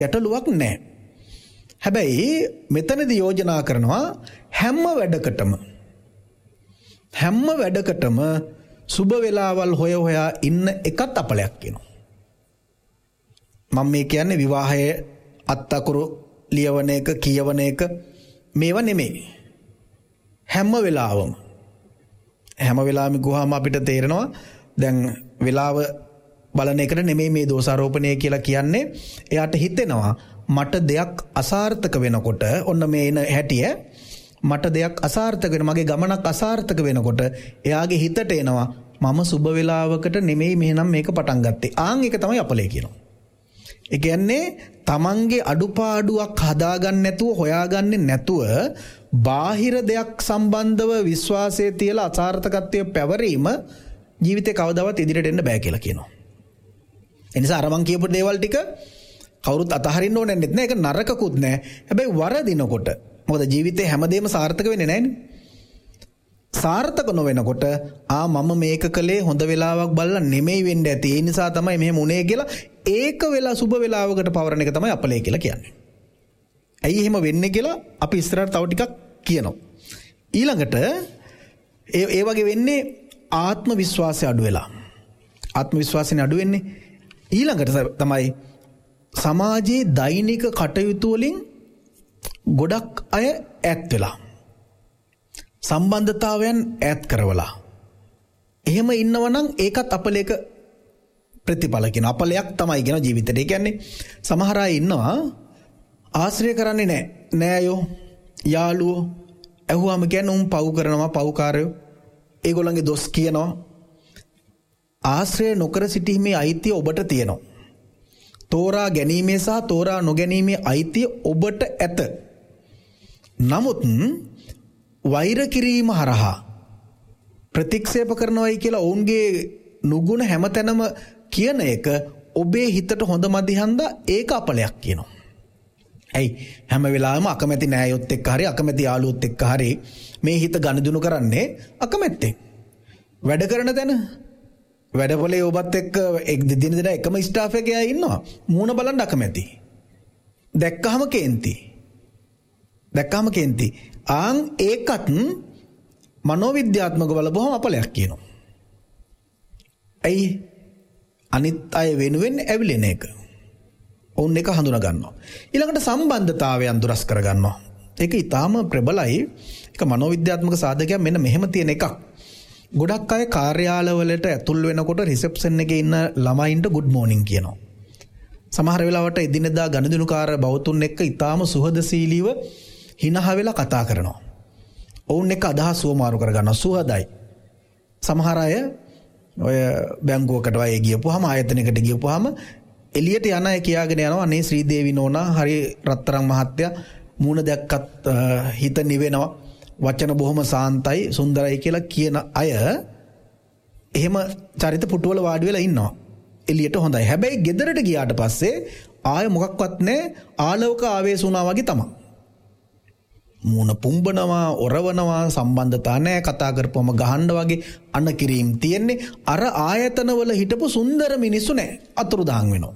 ගැටලුවක් නැහැ. හැබැයි මෙතනදී යෝජනා කරනවා හැම වැඩකටම සුබ වේලාවල් හොයා ඉන්න එකත් අපලයක් කියනවා. මම මේ කියන්නේ විවාහයේ අත්තකුරු ලියවන එක කියවන එක මේවා නෙමෙයි. හැම වෙලාවෙම ගුහාම අපිට තේරෙනවා දැන් වෙලාව බලන එකට නෙමෙයි මේ දෝෂාරෝපණය කියලා කියන්නේ. එයාට හිතෙනවා මට දෙයක් අසාර්ථක වෙනකොට ඔන්න මේ එන හැටිය මට දෙයක් අසාර්ථක වෙන මගේ ගමනක් අසාර්ථක වෙනකොට එයාගේ හිතට එනවා මම සුබ වෙලාවකට නෙමෙයි මෙහෙනම් මේක පටන් ගත්තේ. ආන් එක තමයි අපලේ කියනවා. ඒ කියන්නේ තමන්ගේ අඩුපාඩුවක් හදාගන්න නැතුව හොයාගන්නේ නැතුව බාහිර දෙයක් සම්බන්ධව විශ්වාසය තියලා අසාර්ථකත්වය පැවරීම ජීවිතේ කවදාවත් ඉදිරියට එන්න බෑ කියලා කියනවා. ඒ නිසා අර මං කියපු දේවල් ටික කවුරුත් අතහරින්න ඕනේ නැහැ. ඒක නරකකුත් නැහැ. හැබැයි වරදිනකොට මොකද ජීවිතේ හැමදේම සාර්ථක වෙන්නේ නැහැනේ. සාර්ථක නොවෙනකොට මම මේක කළේ හොඳ වෙලාවක් බලලා නෙමෙයි වෙන්න ඇති. ඒ නිසා තමයි මෙහෙම උනේ කියලා ඒක වෙලා සුබ වෙලාවකට පවරන එක තමයි අපලේ කියලා කියන්නේ. ඇයි එහෙම වෙන්නේ කියලා අපි ඉස්සරහට තව ටිකක් කියනවා. ඊළඟට ඒ වගේ වෙන්නේ ආත්ම විශ්වාසය අඩු වෙලා. ආත්ම විශ්වාසයෙන් අඩු වෙන්නේ. ඊළඟට තමයි සමාජයේ දෛනික කටයුතු වලින් ගොඩක් අය ඈත් වෙලා. සම්බන්ධතාවයන් ඈත් කරවලා. එහෙම ඉන්නවනම් ඒකත් අපලයක ප්‍රතිඵල කියන අපලයක් තමයි කියන ජීවිතේ. ඒ කියන්නේ සමහර අය ඉන්නවා ආශ්‍රය කරන්නේ නැහැ. නෑයෝ යාළුවෝ ඇහුවාම කියන්නේ උන් පව් කරනවා පව්කාරයෝ. ඒගොල්ලන්ගේ දොස් කියනවා. ආශ්‍රය නොකර සිටීමේ අයිතිය ඔබට තියෙනවා. තෝරා ගැනීමේ සහ තෝරා නොගැනීමේ අයිතිය ඔබට ඇත. නමුත් වෛර කිරීම හරහා ප්‍රතික්ෂේප කරනවායි කියලා ඔවුන්ගේ නුගුණ හැමතැනම කියන එක ඔබේ හිතට හොඳ මදි හන්දා ඒක අපලයක් කියනවා. ඇයි හැම වෙලාවෙම අකමැති නෑයොත් එක්ක හරි අකමැති යාළුවොත් එක්ක හරි මේ හිත ගනුදෙනු කරන්නේ අකමැත්තෙන්. වැඩ කරන තැන වැඩපොලේ ඔබත් එක්ක දින එකම ස්ටාෆ් එකේ අය ඉන්නවා. මූණ බලන්න අකමැති. දැක්කහම කේන්ති. ආන් ඒකත් මනෝවිද්‍යාත්මක බලපුවම අපලයක් කියනවා. ඇයි අනිත් අය වෙනුවෙන් ඇවිලෙන එක. ඔවුන් එක හඳුනා ගන්නවා. ඊළඟට සම්බන්ධතාවයන් දුරස් කර ගන්නවා. ඒක ඊටාම ප්‍රබලයි. ඒක මනෝවිද්‍යාත්මක සාධකයක් මෙන්න මෙහෙම තියෙන එකක්. ගොඩක් අය කාර්යාලවලට ඇතුල් වෙනකොට රිසෙප්ෂන් එකේ ඉන්න ළමයින්ට good morning කියනවා. සමහර වෙලාවට එදිනෙදා ගනුදෙනුකාර බවතුන් එක්ක ඊටාම සුහදශීලීව හිනහ වෙලා කතා කරනවා. ඔවුන් එක්ක අදහස් සුවමාරු කර ගන්නවා. සුහදයි. සමහර අය ඔය බැංකුවකට වගේ ගියපුවාම ආයතනයකට ගියපුවාම එළියට යන අය කියාගෙන යනවා අනේ ශ්‍රීදේවි නෝනා හරි රත්තරන් මහත්තයා මූණ දැක්කත් හිත නිවෙනවා. වචන බොහොම සාන්තයි සුන්දරයි කියලා කියන අය එහෙම චරිත පුටුවල වාඩි වෙලා ඉන්නවා. එළියට හොඳයි. හැබැයි ගෙදරට ගියාට පස්සේ ආය මොකක්වත් නැහැ. ආලෝක ආවේශ වුණා වගේ තමයි. මූණ පුම්බනවා, ඔරවනවා, සම්බන්ධතා නැහැ. කතා කරපුවම ගහන්න වගේ අනකිරීම් තියෙන්නේ. අර ආයතනවල හිටපු සුන්දර මිනිස්සු නැහැ. අතුරුදහන් වෙනවා.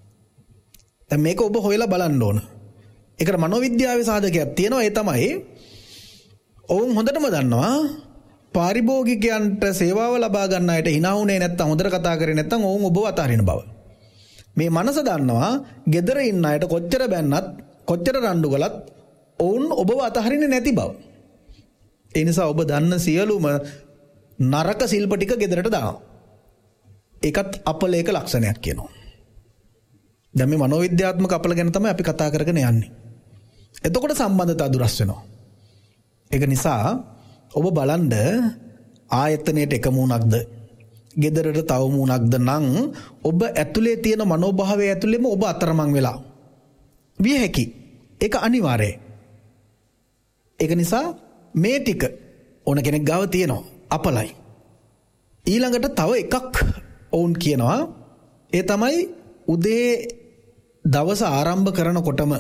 දැන් මේක ඔබ හොයලා බලන්න ඕන. ඒකට මනෝවිද්‍යාවේ සාධකයක් තියෙනවා. ඒ තමයි ඔවුන් හොඳටම දන්නවා පාරිභෝගිකයන්ට සේවාව ලබා ගන්න අයට hina වුණේ නැත්තම් හොඳට කතා කරේ නැත්තම් ඔවුන් ඔබව අතහරින බව. මේ මනස දන්නවා gedara ඉන්න අයට කොච්චර බැන්නත් කොච්චර රණ්ඩු කළත් ඔවුන් ඔබව අතහරින්නේ නැති බව. ඒ නිසා ඔබ දන්න සියලුම නරක සිල්ප ටික ගෙදරට දානවා. ඒකත් අපලේක ලක්ෂණයක් කියනවා. දැන් මේ මනෝවිද්‍යාත්මක අපල ගැන තමයි අපි කතා කරගෙන යන්නේ. එතකොට සම්බන්ධතා දුරස් වෙනවා. ඒක නිසා ඔබ බලන්න ආයතනයේට එක මූණක්ද ගෙදරට තව මූණක්ද නම් ඔබ ඇතුලේ තියෙන මනෝභාවය ඇතුලේම ඔබ අතරමං වෙලා විය හැකි. ඒක අනිවාර්යයි. ඒක නිසා මේ ටික ඕන කෙනෙක් ගාව තියෙනවා අපලයි. ඊළඟට තව එකක් ඔවුන් කියනවා ඒ තමයි උදේ දවස ආරම්භ කරනකොටම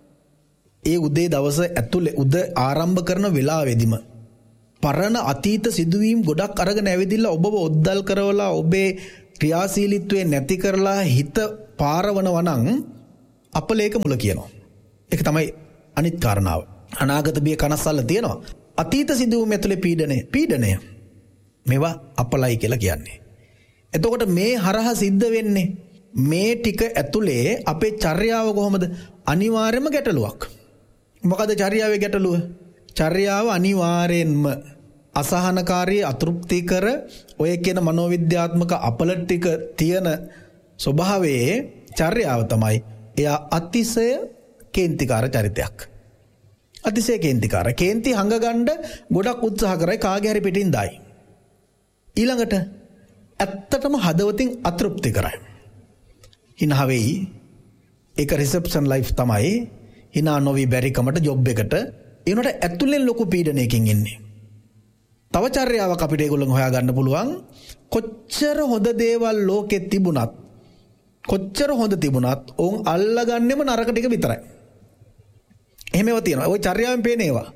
ඒ උදේ දවස ඇතුලේ ආරම්භ කරන වෙලාවෙදිම පරණ අතීත සිදුවීම් ගොඩක් අරගෙන ඇවිදින්න ඔබව ඔද්දල් කරවලා ඔබේ ක්‍රියාශීලීත්වය නැති කරලා හිත පාරවනවා නම් අපලේක මුල කියනවා. ඒක තමයි අනිත් කාරණාව. අනාගත බිය කනස්සල්ල තියෙනවා. අතීත සිදුවීම් ඇතුලේ පීඩනය. මේවා අපලයි කියලා කියන්නේ. එතකොට මේ හරහා සිද්ධ වෙන්නේ මේ ටික ඇතුලේ අපේ චර්යාව කොහොමද? අනිවාර්යම ගැටලුවක්. මොකද චර්යාවේ ගැටලුව? චර්යාව අනිවාර්යෙන්ම අසහනකාරී අතෘප්තිකර ඔය කියන මනෝවිද්‍යාත්මක අපල ටික තියෙන ස්වභාවයේ චර්යාව තමයි එයා අතිශය කේන්තිකාර චරිතයක්. අතිශය කේන්තිකාර. කේන්ති හංගගන්න ගොඩක් උත්සාහ කරයි කාගේ හරි පිටින් දායි. ඊළඟට ඇත්තටම හදවතින් අතෘප්ති කරයි. හිනා වෙයි. ඒක රිසෙප්ෂන් ලයිෆ් තමයි. හිනා නොවි බැරි කමට ජොබ් එකට ඒනට ඇතුලෙන් ලොකු පීඩනයකින් ඉන්නේ. තව චර්යාවක් අපිට ඒගොල්ලන් හොයාගන්න පුළුවන්. කොච්චර හොඳ දේවල් ලෝකෙ තිබුණත් කොච්චර හොඳ තිබුණත් ඔවුන් අල්ලගන්නෙම නරක ටික විතරයි. එහෙම ඒවා තියෙනවා. ওই චර්යාවෙන් පේන ඒවා.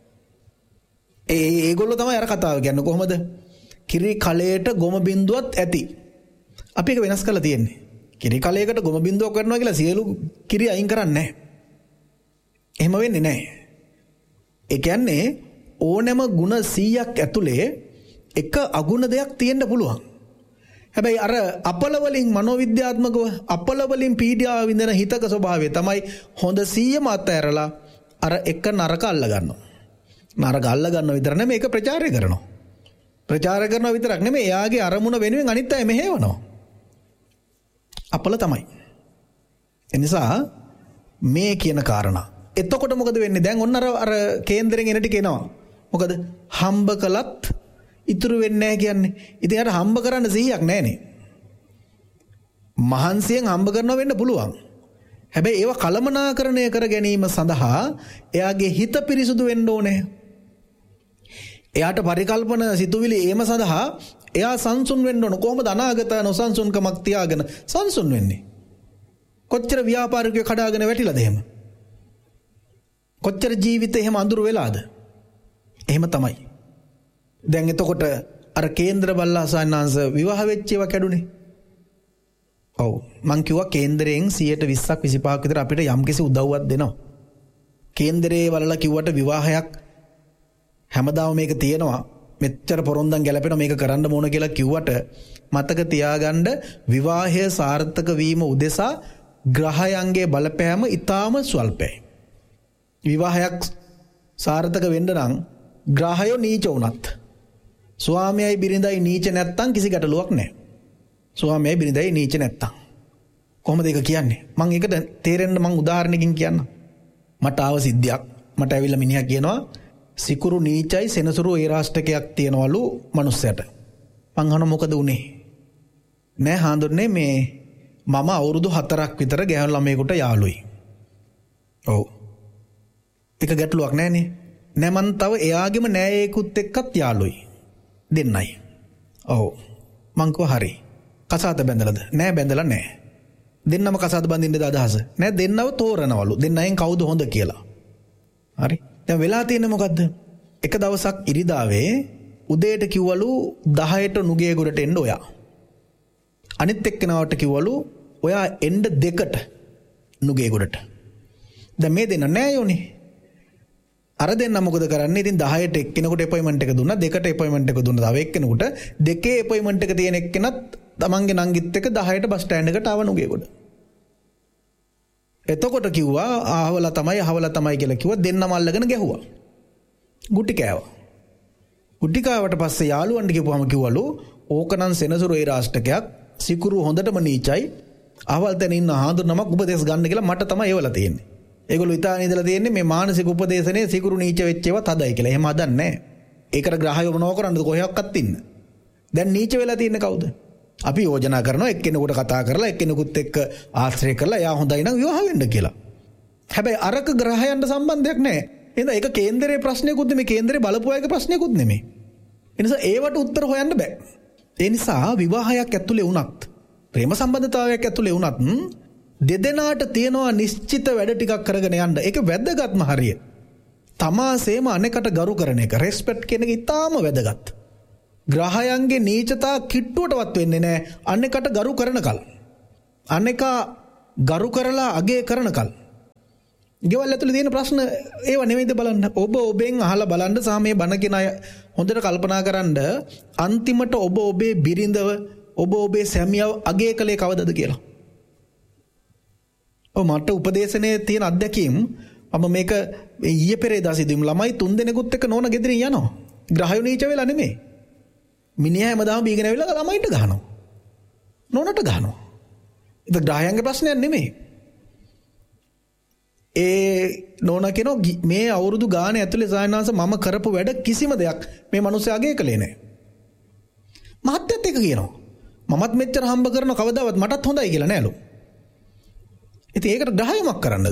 ඒගොල්ලෝ තමයි අර කතාව කියන්නේ. කොහොමද? කිරි කලයට ගොම බින්දුවත් ඇති. අපි ඒක වෙනස් කරලා තියෙන්නේ. කිරි කලයකට ගොම බින්දුවක් කරනවා කියලා සියලු කිරි අයින් කරන්නේ නැහැ. එහෙම වෙන්නේ නැහැ. ඒ කියන්නේ ඕනෑම ಗುಣ 100ක් ඇතුලේ එක අගුණ දෙයක් තියෙන්න පුළුවන්. හැබැයි අර අපල වලින් මනෝවිද්‍යාත්මකව අපල වලින් පීඩාව විඳින හිතක ස්වභාවය තමයි හොඳ 100ම අතහැරලා අර එක නරක අල්ල ගන්නවා. නරක අල්ල ගන්නව විතර නෙමෙයි ඒක ප්‍රචාරය කරනවා. ප්‍රචාරය කරනවා විතරක් නෙමෙයි එයාගේ අරමුණ වෙනුවෙන් අනිත් අය මෙහෙවනවා. අපල තමයි. ඒ නිසා මේ කියන කාරණා. එතකොට මොකද වෙන්නේ? දැන් ඔන්න අර කේන්දරෙන් එන ටික එනවා. මොකද හම්බ කළත් ඉතුරු වෙන්නේ නැහැ කියන්නේ. ඉතින් අර හම්බ කරන්න 100ක් නැහනේ. මහන්සියෙන් හම්බ කරනවා වෙන්න පුළුවන්. හැබැයි ඒව කලමනාකරණය කර ගැනීම සඳහා එයාගේ හිත පිරිසුදු වෙන්න ඕනේ. එයාට පරිකල්පන සිතුවිලි ඒම සඳහා එයා සංසුන් වෙන්න ඕන. කොහොමද අනාගත නොසන්සුන්කමක් තියාගෙන සංසුන් වෙන්නේ? කොච්චර ව්‍යාපාරිකයෝ කඩාගෙන වැටිලාද එහෙම? කොච්චර ජීවිතේ එහෙම අඳුර වෙලාද? එහෙම තමයි. දැන් එතකොට අර කේන්දර බල්ලාසයන්ාංශ විවාහ වෙච්ච ඒවා කැඩුනේ. ඔව් මං කිව්වා කේන්දරයෙන් 120ක් 25ක් විතර අපිට යම්කිසි උදව්වක් දෙනවා. කේන්දරේ වලලා කිව්වට විවාහයක් හැමදාම මේක තියෙනවා. මෙච්චර පොරොන්දම් ගැලපෙන මේක කරන්න ඕන කියලා කිව්වට මතක තියාගන්න විවාහය සාර්ථක වීම උදෙසා ග්‍රහයන්ගේ බලපෑම ඊටාම ස්වල්පයි. විවාහයක් සාර්ථක වෙන්න නම් ග්‍රහයෝ නීච වුණත් ස්වාමියයි බිරිඳයි නීච නැත්තම් කිසි ගැටලුවක් නැහැ. ස්වාමියයි බිරිඳයි නීච නැත්තම් කොහොමද ඒක කියන්නේ? මම ඒකට තේරෙන්න මම උදාහරණකින් කියන්නම්. මට ආව සිද්ධියක්. මට ඇවිල්ලා මිනිහා කියනවා සිකුරු නීචයි සෙනසුරු ඒ රාෂ්ටකයක් තියනවලු මනුස්සයට. මං අහන මොකද උනේ? නෑ හාඳුන්නේ මේ මම අවුරුදු 4ක් විතර ගැහණු ළමයෙකුට යාළුයි. ඔව්. ඒක ගැටලුවක් නෑනේ. නෑ මං තව එයාගෙම නෑයෙකුත් එක්කත් යාළුයි. දෙන්නයි. ඔව්. මං කිව්වා හරි. කසාද බැඳලාද? නෑ බැඳලා නෑ. දෙන්නම කසාද බඳින්නද අදහස? නෑ දෙන්නව තෝරනවලු. දෙන්නයෙන් කවුද හොඳ කියලා. හරි. දැන් වෙලා තියෙන්නේ මොකද්ද? එක දවසක් ඉරිදාවේ උදේට කිව්වලු 10ට නුගේගොඩට එන්න ඔයා. අනිත් එක්කෙනාට කිව්වලු ඔයා එන්න 2ට නුගේගොඩට. දැන් මේ දෙන්න නෑ යෝනේ. අර දෙන්න මොකද කරන්නේ? ඉතින් 10ට එක්කෙනෙකුට අපොයින්ට්මන්ට් එක දුන්නා, 2ට අපොයින්ට්මන්ට් එක දුන්නා. තව එක්කෙනෙකුට 2 අපොයින්ට්මන්ට් එක තියෙන එක්කෙනත් තමන්ගේ නංගිත් එක්ක 10ට බස් ස්ටෑන්ඩ් එකට ආව නුගේගොඩ. එතකොට කිව්වා අහවලා තමයි කියලා කිව්වා දෙන්නම අල්ලගෙන ගැහුවා. ගුටි කෑවා. ගුටි කෑවට පස්සේ යාළුවන්ට කිව්වම කිව්වලු ඕකනම් සෙනසුරු ඒ රාෂ්ටකයක් සිකුරු හොඳටම නීචයි. අහවල් තැන ඉන්න හාඳුනමක් උපදේශ ගන්න කියලා මට තමයි ඒවලා තියෙන්නේ. ඒගොල්ලෝ ඉතාලි ඉඳලා තියෙන්නේ මේ මානසික උපදේශනේ සිකුරු නීච වෙච්ච ඒවා තදයි කියලා. එහෙම හදන්නේ නැහැ. ඒකට ග්‍රහයෝ මොනව කරන්නද කොහෙවත් ඉන්න. දැන් නීච වෙලා තියෙන්නේ කවුද? අපි යෝජනා කරනවා එක්කෙනෙකුට කතා කරලා එක්කෙනෙකුත් එක්ක ආශ්‍රය කරලා එයා හොඳයි නම් විවාහ වෙන්න කියලා. හැබැයි අරක ග්‍රහයන්ට සම්බන්ධයක් නැහැ. එහෙනම් ඒක කේන්දරයේ ප්‍රශ්නයකුත් නෙමෙයි, කේන්දරේ බලපු අයගේ ප්‍රශ්නයකුත් නෙමෙයි. ඒ නිසා ඒවට උත්තර හොයන්න බෑ. ඒ නිසා විවාහයක් ඇතුලේ වුණත්, ප්‍රේම සම්බන්ධතාවයක් ඇතුලේ වුණත් දෙදෙනාට තියෙනවා නිශ්චිත වැඩ ටිකක් කරගෙන යන්න. ඒක වැදගත්ම හරිය. තමාසේම අනෙකට ගරු කරන එක, රෙස්පෙක්ට් කියන එක ඉතාම වැදගත්. ග්‍රහයන්ගේ නීචතා කිට්ටුවටවත් වෙන්නේ නැහැ අනෙකට ගරු කරනකල්. අනෙකා ගරු කරලා අගය කරනකල් ගෙවල් ඇතුලේ තියෙන ප්‍රශ්න ඒව නෙවෙයිද බලන්න. ඔබ ඔබෙන් අහලා බලන්න සහ මේ බණ කියන අය හොඳට කල්පනා කරන්න අන්තිමට ඔබ ඔබේ බිරිඳව ඔබ ඔබේ සැමියව අගය කළේ කවදද කියලා. මට උපදේශනයේ තියෙන අත්දැකීම් මම මේක ඊයේ පෙරේදා සිදුවීම් ළමයි 3 දෙනෙකුත් එක්ක නෝන ගෙදරින් යනවා. ග්‍රහය නීච වෙලා නෙමෙයි. මිනිහා හැමදාම බීගෙන ඇවිල්ලා ළමයින්ට ගහනවා. නෝනට ගහනවා. ඒක ග්‍රහයන්ගේ ප්‍රශ්නයක් නෙමෙයි. නෝනා කියනවා මේ අවුරුදු ගානේ ඇතුලේ සායනාංශ මම කරපු වැඩ කිසිම දෙයක් මේ මිනිස්සයා අගය කළේ නැහැ. මහත්යත් එක කියනවා. මමත් මෙච්චර හම්බ කරන කවදාවත් මටත් හොඳයි කියලා නෑලු. ඉතින් ඒකට ග්‍රහයමක් කරන්නද?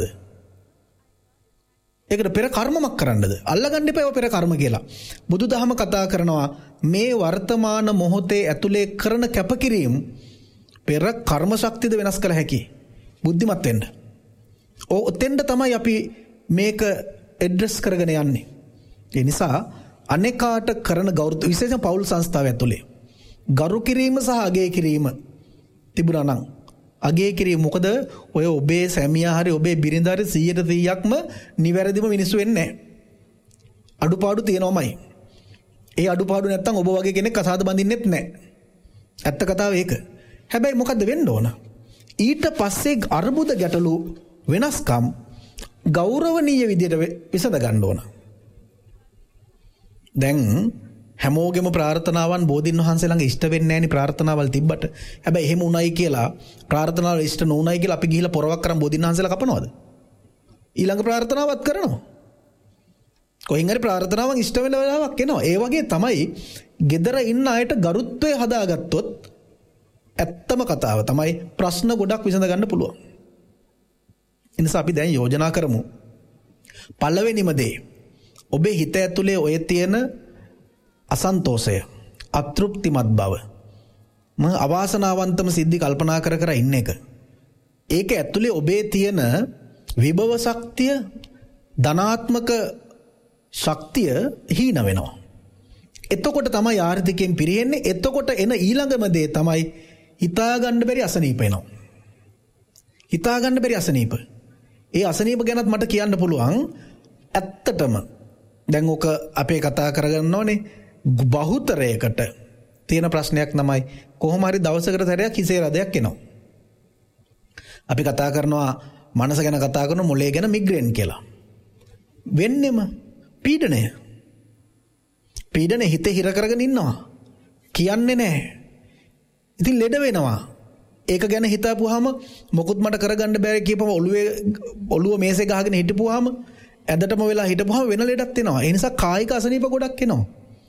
ඒකට පෙර කර්මමක් කරන්නද? අල්ලගන්න එපා පෙර කර්ම කියලා. බුදුදහම කතා කරනවා මේ වර්තමාන මොහොතේ ඇතුලේ කරන කැපකිරීම පෙර කර්ම ශක්තියද වෙනස් කළ හැකි. බුද්ධිමත් වෙන්න. ඔතෙන්ද තමයි අපි මේක ඇඩ්‍රස් කරගෙන යන්නේ. ඒ නිසා අනේකාට කරන ගෞරව විශේෂයෙන් පෞල් සංස්ථාව ඇතුලේ ගරු කිරීම සහ අගය කිරීම තිබුණා නම් අගය කිරීම මොකද ඔය ඔබේ සැමියා හරි ඔබේ බිරිඳ හරි 100%ක්ම නිවැරදිම මිනිස්සු වෙන්නේ නැහැ. අඩුපාඩු තියෙනවමයි. ඒ අඩුපාඩු නැත්තම් ඔබ වගේ කෙනෙක් අසාද බඳින්නෙත් නැහැ. ඇත්ත කතාව ඒක. හැබැයි මොකද්ද වෙන්න ඕන? ඊට පස්සේ අර්බුද ගැටලු වෙනස්කම් ගෞරවනීය විදියට විසඳ ගන්න ඕන. දැන් හැමෝගෙම ප්‍රාර්ථනාවන් බෝධින් වහන්සේ ළඟ ඉෂ්ට වෙන්නේ නැණි ප්‍රාර්ථනාවල් තිබ්බට. හැබැයි එහෙම උණයි කියලා ප්‍රාර්ථනාවල් ඉෂ්ට නොඋණයි කියලා අපි ගිහිල්ලා පොරවක් කරන් බෝධින් වහන්සේලා කපනවද? ඊළඟ ප්‍රාර්ථනාවක් කරනවා. කොහෙන් හරි ප්‍රාර්ථනාවන් ඉෂ්ට වෙන වෙලාවක් එනවා. ඒ වගේ තමයි gedara ඉන්න අයට ගරුත්වය හදාගත්තොත් ඇත්තම කතාව තමයි ප්‍රශ්න ගොඩක් විසඳ ගන්න පුළුවන්. එනිසා අපි දැන් යෝජනා කරමු. පළවෙනිම දේ ඔබේ හිත ඇතුලේ ඔය තියෙන අසන්තෝෂය, අතෘප්තිමත් බව, අවාසනාවන්තම සිද්ධි කල්පනා කර කර ඉන්න එක. ඒක ඇතුලේ ඔබේ තියෙන විභව ශක්තිය, ධනාත්මක ශක්තිය හීන වෙනවා. එතකොට තමයි ආර්ථිකයෙන් පිරෙන්නේ. එතකොට එන ඊළඟම දේ තමයි හිතා ගන්න බැරි අසනීප එනවා. හිතා ගන්න බැරි අසනීප. ඒ අසනීප ගැනත් මට කියන්න පුළුවන්. ඇත්තටම දැන් ඔක අපේ කතා කරගන්න ඕනේ බහුතරයකට තියෙන ප්‍රශ්නයක් තමයි කොහොම හරි දවසකට සැරයක් හිසේ රදයක් එනවා. අපි කතා කරනවා මනස ගැන කතා කරන මොලේ ගැන මිග්‍රේන් කියලා. වෙන්නෙම පීඩනය. පීඩනේ හිතේ හිර කරගෙන ඉන්නවා. කියන්නේ නැහැ. ඉතින් ලෙඩ වෙනවා. ඒක ගැන හිතාපුවාම මොකුත් මට කරගන්න බැරි කියපම ඔළුව මේසේ ගහගෙන හිටපුවාම ඇඳටම වෙලා හිටපුවාම වෙන ලෙඩක් එනවා. ඒ නිසා කායික අසනීප ගොඩක් එනවා.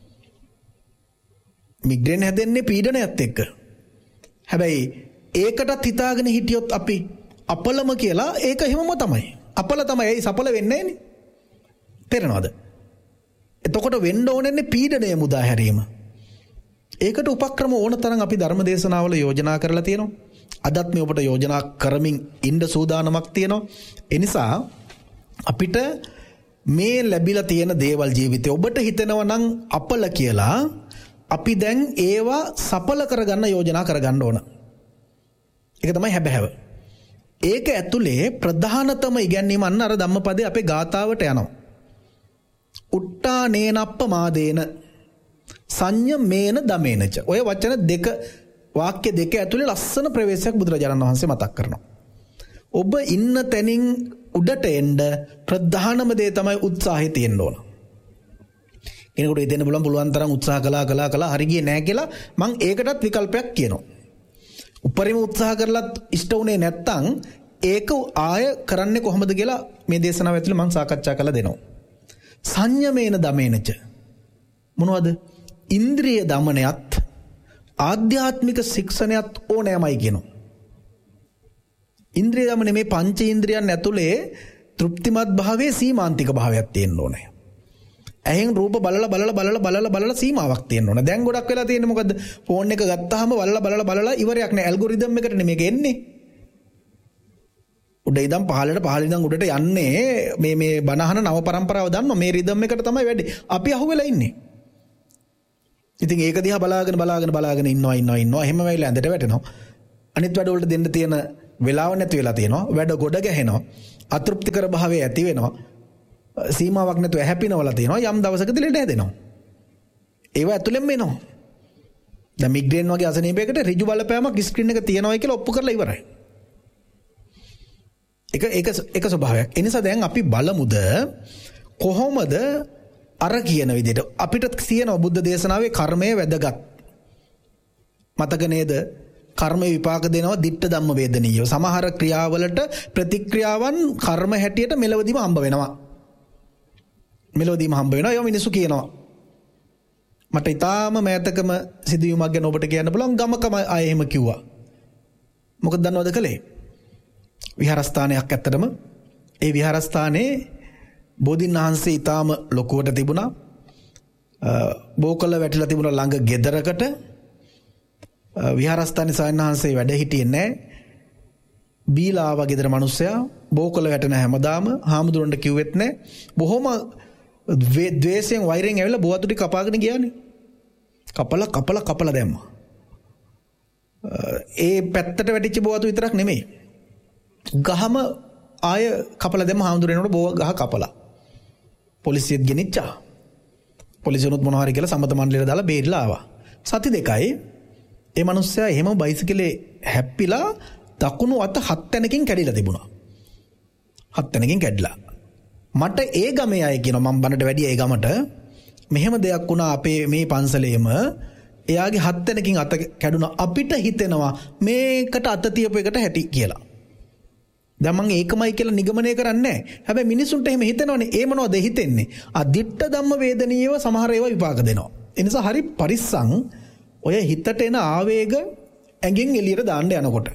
මිග්‍රේන් හැදෙන්නේ පීඩනයත් එක්ක. හැබැයි ඒකටත් හිතාගෙන හිටියොත් අපි අපලම කියලා ඒක එහෙමම තමයි. අපල තමයි. ඒ සපල වෙන්නේ නැනේ. තේරෙනවද? එතකොට වෙන්න ඕනේ පීඩනය මුදා හැරීම. ඒකට උපක්‍රම ඕන තරම් අපි ධර්ම දේශනාවල යෝජනා කරලා තියෙනවා. අදත් මේ ඔබට යෝජනා කරමින් ඉන්න සූදානමක් තියෙනවා. ඒ නිසා අපිට මේ ලැබිලා තියෙන දේවල් ජීවිතේ ඔබට හිතෙනවා නම් අපල කියලා අපි දැන් ඒවා සඵල කරගන්න යෝජනා කරගන්න ඕන. ඒක තමයි හැබෑව. ඒක ඇතුලේ ප්‍රධානතම ඉගැන්වීම අන්න අර ධම්මපදයේ අපේ ගාථාවට යනවා. උට්ටානේනප්ප මාදේන සංයමේන දමේනච. ඔය වචන දෙක වාක්‍ය දෙක ඇතුලේ ලස්සන ප්‍රවේශයක් බුදුරජාණන් වහන්සේ මතක් කරනවා. ඔබ ඉන්න තැනින් උඩට එන්න ප්‍රධානම දේ තමයි උත්සාහය තියෙන්න ඕන. කෙනෙකුට හිතෙන්න පුළුවන් තරම් උත්සාහ කළා හරි ගියේ නැහැ කියලා මම ඒකටත් විකල්පයක් කියනවා. උපරිම උත්සාහ කරලත් ඉෂ්ට උනේ නැත්තම් ඒක ආය කරන්නේ කොහොමද කියලා මේ දේශනාව ඇතුලේ මම සාකච්ඡා කරලා දෙනවා. සංයමේන දමේනච මොනවද? ඉන්ද්‍රිය දමනයත් ආධ්‍යාත්මික ශික්ෂණයත් ඕනෑමයි කියනවා. ඉන්ද්‍රිය දමන මේ පංච ඉන්ද්‍රියන් ඇතුලේ තෘප්තිමත් භාවයේ සීමාන්තික භාවයක් තියෙන්න ඕනේ. ඇහෙන් රූප බලලා සීමාවක් තියෙන්න ඕනේ. දැන් ගොඩක් වෙලා තියෙන්නේ මොකද්ද? ෆෝන් එක ගත්තාම බලලා ඉවරයක් නෑ. ඇල්ගොරිතම් එකට නෙමෙයි මේක එන්නේ. උඩ ඉඳන් පහළ ඉඳන් උඩට යන්නේ මේ බනහන නව પરම්පරාව දන්නවා. මේ රිද්ම් එකට තමයි වැඩි. අපි අහුවෙලා ඉන්නේ. ඉතින් ඒක දිහා බලාගෙන ඉන්නවා. එහෙම වෙයිලා ඇඳට වැටෙනවා. අනිත් වැඩ වලට දෙන්න තියෙන වෙලාව නැති වෙලා තියෙනවා. වැඩ ගොඩ ගැහෙනවා. අතෘප්තිකර භාවය ඇති වෙනවා. සීමාවක් නැතුව හැපිනවලා තියෙනවා. යම් දවසකදී ලෙඩ හැදෙනවා. ඒව ඇතුළෙන්ම එනවා. දැන් මිග්‍රේන් වගේ අසනීපයකට ඍජු බලපෑමක් ස්ක්‍රීන් එක තියෙනවා කියලා ඔප්පු කරලා ඉවරයි. ඒක ස්වභාවයක්. ඒ නිසා දැන් අපි බලමුද කොහොමද අර කියන විදිහට අපිට තියෙනවා බුද්ධ දේශනාවේ කර්මය වැදගත්. මතක නේද? කර්ම විපාක දෙනවා දිට්ඨ ධම්ම වේදනීය. සමහර ක්‍රියාවලට ප්‍රතික්‍රියාවන් කර්ම හැටියට මෙලවදීම හම්බ වෙනවා. ඒවා මිනිස්සු කියනවා. මට ඊටාම මෑතකම සිදුවීමක් ගැන ඔබට කියන්න පුළුවන්. ගමකම අය එහෙම කිව්වා. මොකද දන්නවද කලේ? විහාරස්ථානයක් ඇත්තටම ඒ විහාරස්ථානයේ බෝධීන් වහන්සේ ඊටාම ලොකුවට තිබුණා. බෝකල වැටිලා තිබුණා ළඟ ගෙදරකට. විහාරස්ථානයේ සයන්හන්සේ වැඩ හිටියේ නැහැ. බීලා ආවා ගෙදර මිනිස්සයා. බෝකල වැටෙන හැමදාම හාමුදුරන්ට කිව්වෙත් නැහැ. බොහොම ද්වේෂයෙන් වෛරයෙන් ඇවිල්ලා බෝවතු ටික කපාගෙන ගියානේ. කපලා දැම්මා. ඒ පැත්තට වැටිච්ච බෝවතු විතරක් නෙමෙයි. ගහම ආය කපලා දැම්ම හාමුදුරේනට බෝව ගහ කපලා. පොලිසියත් ගෙනිච්චා. පොලිසියනොත් මොනවා හරි කියලා සම්මත මණ්ඩලයට දාලා බේරිලා ආවා. සති දෙකයි ඒ මිනිස්සයා එහෙම බයිසිකලේ හැප්පිලා දකුණු අත 7 තැනකින් කැඩිලා තිබුණා. 7 තැනකින් කැඩිලා. මට ඒ ගමේ අය කියනවා මම බණට වැඩි ඒ ගමට මෙහෙම දෙයක් වුණා අපේ මේ පන්සලේම එයාගේ 7 තැනකින් අත කැඩුණා. අපිට හිතෙනවා මේකට අත තියපු එකට හැටි කියලා. දැන් මම ඒකමයි කියලා නිගමනය කරන්නේ නැහැ. හැබැයි මිනිසුන්ට එහෙම හිතෙනවනේ. ඒ මොනවද හිතෙන්නේ? දිට්ඨ ධම්ම වේදනීයව සමහර ඒවා විපාක දෙනවා. ඒ නිසා හරි පරිස්සම් ඔය හිතට එන ආවේග ඇඟෙන් එළියට දාන්න යනකොට.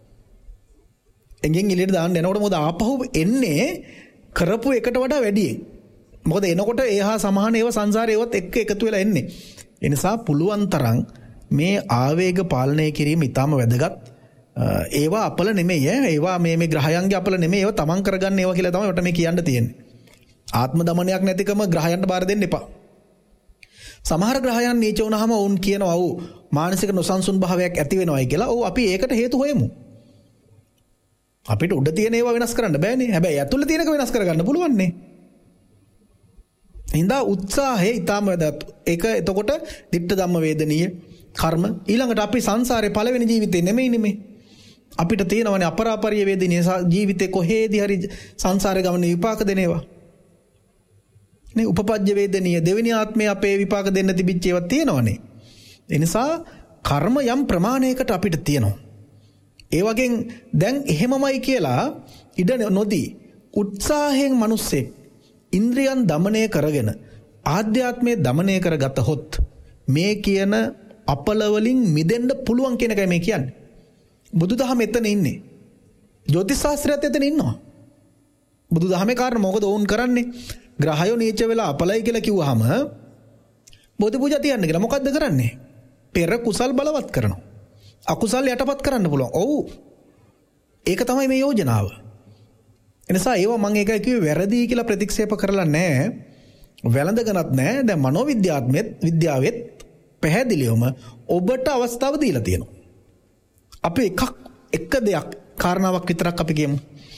මොකද ආපහු එන්නේ කරපු එකට වඩා වැඩියෙන්. මොකද එනකොට ඒහා සමාන ඒවා සංසාරේ ඒවත් එක්ක එකතු වෙලා එන්නේ. ඒ නිසා පුළුවන් තරම් මේ ආවේග පාලනය කිරීම ඉතාම වැදගත්. ඒවා අපල නෙමෙයි ඒවා මේ ග්‍රහයන්ගේ අපල නෙමෙයි ඒවා තමන් කරගන්න ඒවා කියලා තමයි මට මේ කියන්න තියෙන්නේ. ආත්ම දමනයක් නැතිකම ග්‍රහයන්ට බාර දෙන්න එපා. සමහර ග්‍රහයන් නීච වුණාම වුන් කියනවා ඔව් මානසික නොසන්සුන් භාවයක් ඇති වෙනවයි කියලා. ඔව් අපි ඒකට හේතු හොයමු. අපිට උඩ තියෙන ඒවා වෙනස් කරන්න බෑනේ. හැබැයි ඇතුළේ තියෙනක වෙනස් කරගන්න පුළුවන් නේ. හින්දා උත්සාහය ඊටම වැදගත්. ඒක එතකොට දිට්ඨ ධම්ම වේදනීය කර්ම ඊළඟට අපි සංසාරේ පළවෙනි ජීවිතේ නෙමෙයි. අපිට තියෙනවනේ අපරාපරිය වේදිනේ ජීවිතේ කොහේදී හරි සංසාරේ ගමනේ විපාක දෙනේවා. නේ උපපජ්ජ වේදනීය දෙවෙනි ආත්මේ අපේ විපාක දෙන්න තිබිච්ච ඒවා තියෙනවනේ. ඒ නිසා කර්ම යම් ප්‍රමාණයකට අපිට තියෙනවා. ඒ වගේන් දැන් එහෙමමයි කියලා ඉඩ නොදී උත්සාහයෙන් මිනිස්සෙක් ඉන්ද්‍රියන් দমনය කරගෙන ආධ්‍යාත්මයේ দমনය කරගත හොත් මේ කියන අපල වලින් මිදෙන්න පුළුවන් කියන එකයි මේ කියන්නේ. බුදුදහම එතන ඉන්නේ. ජ්‍යොතිෂ ශාස්ත්‍රයත් එතන ඉන්නවා. බුදුදහමේ කාරණා මොකද වුන් කරන්නේ? ග්‍රහයෝ නීච වෙලා අපලයි කියලා කිව්වහම බෝධි පූජා තියන්න කියලා මොකද්ද කරන්නේ? පෙර කුසල් බලවත් කරනවා. අකුසල් යටපත් කරන්න පුළුවන්. ඔව්. ඒක තමයි මේ යෝජනාව. එනිසා ඒවා මම ඒකයි කිව්වේ වැරදි කියලා ප්‍රතික්ෂේප කරලා නැහැ. වැළඳගනත් නැහැ. දැන් විද්‍යාවෙත් පැහැදිලිවම ඔබට අවස්ථාව දීලා තියෙනවා. අපි එක දෙයක් කාරණාවක් විතරක් අපි කියමු.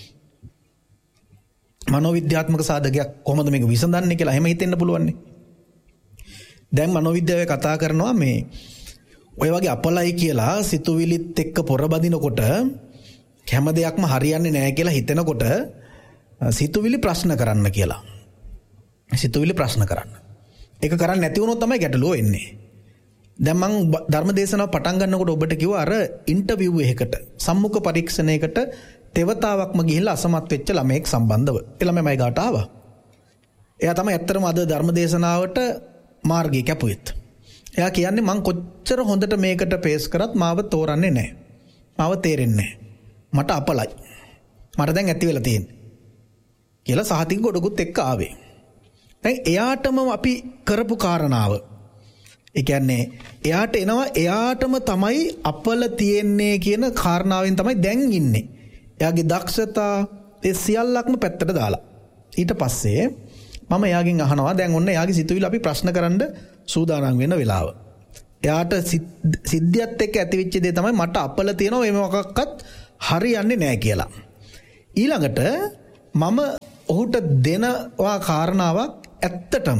මනෝවිද්‍යාත්මක සාධකයක් කොහොමද මේක විසඳන්නේ කියලා එහෙම හිතෙන්න පුළුවන්. දැන් මනෝවිද්‍යාවේ කතා කරනවා මේ ඔය වගේ අපලයි කියලා සිතුවිලිත් එක්ක පොරබදිනකොට හැම දෙයක්ම හරියන්නේ නැහැ කියලා හිතෙනකොට සිතුවිලි ප්‍රශ්න කරන්න කියලා. සිතුවිලි ප්‍රශ්න කරන්න. ඒක කරන්නේ නැති වුණොත් තමයි ගැටලුව එන්නේ. දැන් මම ධර්ම දේශනාව පටන් ගන්නකොට ඔබට කිව්වා අර ඉන්ටර්විව් එකකට සම්මුඛ පරීක්ෂණයකට තෙවතාවක්ම ගිහිල්ලා අසමත් වෙච්ච ළමයෙක් සම්බන්ධව. ඒ ළමයි ගාට ආවා. එයා තමයි ඇත්තටම අද ධර්ම දේශනාවට මාර්ගය කැපුවෙත්. එයා කියන්නේ මං කොච්චර හොඳට මේකට පේස් කරත් මාව තෝරන්නේ නැහැ. මාව තේරෙන්නේ නැහැ. මට අපලයි. මට දැන් ඇති වෙලා තියෙන්නේ. කියලා සහතික ගොඩකුත් එක්ක ආවේ. දැන් එයාටම අපි කරපු කාරණාව. ඒ කියන්නේ එයාට එනවා එයාටම තමයි අපල තියෙන්නේ කියන කාරණාවෙන් තමයි දැන් ඉන්නේ. එයාගේ දක්ෂතා ඒ සියල්ලක්ම පැත්තට දාලා. ඊට පස්සේ මම එයාගෙන් අහනවා දැන් ඔන්න එයාගේ සිතුවිලි අපි ප්‍රශ්න කරන්න සූදානම් වෙන වෙලාව. එයාට සිද්ධියත් එක්ක ඇතිවෙච්ච දේ තමයි මට අපල තියෙනවා මේ මොකක්වත් හරියන්නේ නැහැ කියලා. ඊළඟට මම ඔහුට දෙනවා කාරණාවක් ඇත්තටම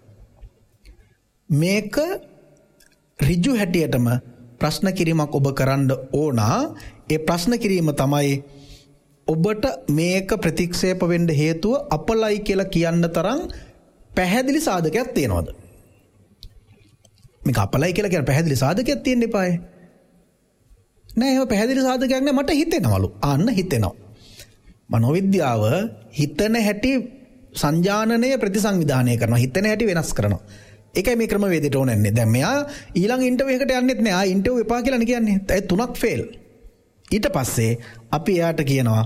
මේක ඍජු හැටියටම ප්‍රශ්න කිරීමක් ඔබ කරන්න ඕන. ඒ ප්‍රශ්න කිරීම තමයි ඔබට මේක ප්‍රතික්ෂේප වෙන්න හේතුව අපලයි කියලා කියන්න තරම් පැහැදිලි සාධකයක් තියෙනවද? මේක අපලයි කියලා කියන පැහැදිලි සාධකයක් තියෙන්න එපායි. නෑ එහෙම පැහැදිලි සාධකයක් නෑ මට හිතෙනවලු. අන්න හිතෙනවා. මනෝවිද්‍යාව හිතන හැටි සංජානනය ප්‍රතිසංවිධානය කරනවා. හිතන හැටි වෙනස් කරනවා. ඒකයි මේ ක්‍රමවේදයට ඕනන්නේ. දැන් මෙයා ඊළඟ ඉන්ටර්විව් එකට යන්නෙත් නෑ. ආ ඉන්ටර්විව් එපා කියලානේ කියන්නේ. ඒ තුනක් ෆේල්. ඊට පස්සේ අපි එයාට කියනවා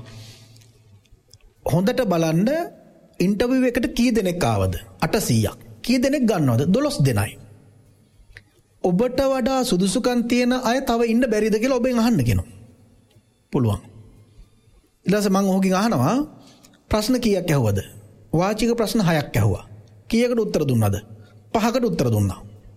හොඳට බලන්න ඉන්ටර්විව් එකට කී දෙනෙක් ආවද? 800ක්. කී දෙනෙක් ගන්නවද? 12 දෙනයි. ඔබට වඩා සුදුසුකම් තියෙන අය තව ඉන්න බැරිද කියලා ඔබෙන් අහන්න කියනවා. පුළුවන්. ඊට පස්සේ මම ඔහුගෙන් අහනවා ප්‍රශ්න කීයක් ඇහුවද? වාචික ප්‍රශ්න 6ක් ඇහුවා. කීයකට උත්තර දුන්නද? 5කට උත්තර දුන්නා.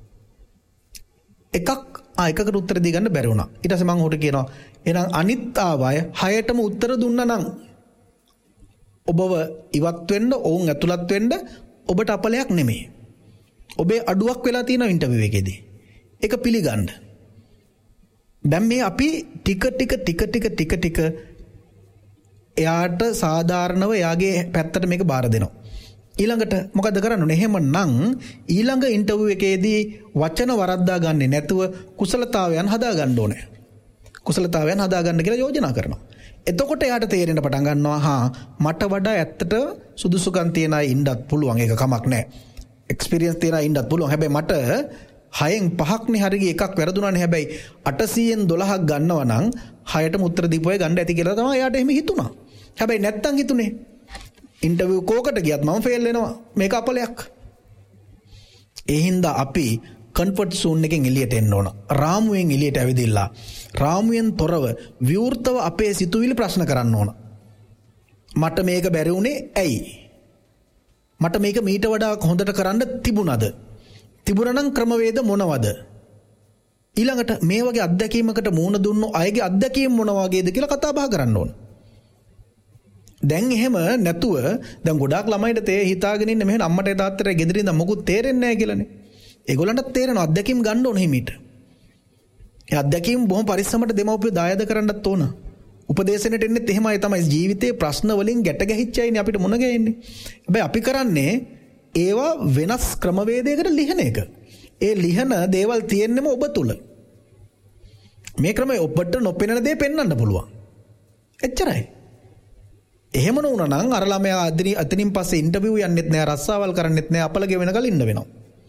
එකකට උත්තර දී ගන්න බැරි වුණා. ඊට පස්සේ මම ඔහුට කියනවා එහෙනම් අනිත් ආවය 6ටම උත්තර දුන්නා නම් ඔබව ඉවත් වෙන්න, ඔවුන් ඇතුළත් වෙන්න ඔබට අපලයක් නෙමෙයි. ඔබේ අඩුවක් වෙලා තියෙන ඉන්ටර්විව් එකේදී. ඒක පිළිගන්න. දැන් මේ අපි ටික එයාට සාධාරණව එයාගේ පැත්තට මේක බාර දෙනවා. ඊළඟට මොකද කරන්න ඕනේ? එහෙමනම් ඊළඟ ඉන්ටර්විව් එකේදී වචන වරද්දා ගන්නේ නැතුව කුසලතාවයන් හදා ගන්න ඕනේ. කුසලතාවයන් හදා ගන්න කියලා යෝජනා කරනවා. එතකොට එයාට තේරෙන්න පටන් ගන්නවා මට වඩා ඇත්තට සුදුසුකම් තියන අය ඉන්නත් පුළුවන්. ඒක කමක් නැහැ. එක්ස්පීරියන්ස් තියන අය ඉන්නත් පුළුවන්. හැබැයි මට 6න් 5ක්නේ හරිය එකක් වැරදුනානේ. හැබැයි 800න් 12ක් ගන්නවා නම් 6ටම උත්තර දීපුවයි ගන්න ඇති කියලා තමයි එයාට එහෙම හිතුණා. හැබැයි නැත්තම් හිතුනේ ඉන්ටර්විව් කෝකට ගියත් මම ෆේල් වෙනවා. මේක අපලයක්. ඒ හින්දා අපි කන්ෆර්ට් සෝන් එකෙන් එළියට එන්න ඕන. රාමුවෙන් එළියට ඇවිදilla. රාමුවෙන් තොරව විවෘතව අපේ සිතුවිලි ප්‍රශ්න කරන්න ඕන. මට මේක බැරි වුණේ ඇයි? මට මේක මීට වඩා හොඳට කරන්න තිබුණද? තිබුණනම් ක්‍රමවේද මොනවද? ඊළඟට මේ වගේ අත්දැකීමකට මුහුණ දුන්නු අයගේ අත්දැකීම් මොන වගේද කියලා කතා බහ කරන්න ඕන. දැන් එහෙම නැතුව දැන් ගොඩාක් ළමයිට තේ හිතාගෙන ඉන්නේ මෙහෙම අම්මට තාත්තට ගෙදරින් ඉඳන් මොකුත් තේරෙන්නේ නැහැ කියලානේ. ඒගොල්ලන්ට තේරෙනවා අත්දැකීම් ගන්න ඕන හිමීට. ඒ අත්දැකීම් බොහොම පරිස්සමට දෙමව්පියෝ දායද කරන්නත් ඕන. උපදේශනෙට එන්නෙත් එහෙමයි තමයි. ජීවිතේ ප්‍රශ්න වලින් ගැට ගැහිච්ච අයනේ අපිට මුණ ගැහෙන්නේ. හැබැයි අපි කරන්නේ ඒවා වෙනස් ක්‍රමවේදයකට ලියන එක. ඒ ලියන දේවල් තියෙන්නෙම ඔබ තුල. මේ ක්‍රමය ඔබට නොපෙනෙන දේ පෙන්වන්න පුළුවන්. එච්චරයි. එහෙම නොවුනා නම් අර ළමයා අතනින් පස්සේ ඉන්ටර්විව් යන්නෙත් නෑ, රස්සාවල් කරන්නෙත් නෑ, අපල ගෙවෙනකල් ඉන්න වෙනවා.